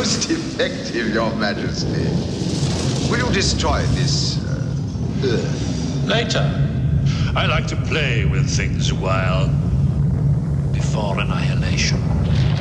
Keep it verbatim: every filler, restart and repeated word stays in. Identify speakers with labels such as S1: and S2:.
S1: Most effective, Your Majesty. Will you destroy this... Uh, uh,
S2: Later. I like to play with things a while. Before annihilation.